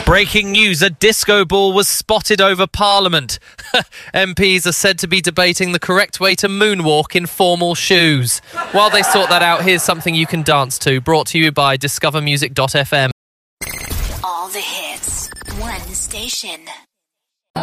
Breaking news, a disco ball was spotted over Parliament. MPs are said to be debating the correct way to moonwalk in formal shoes. While they sort that out, here's something you can dance to, brought to you by discovermusic.fm. All the hits, one station.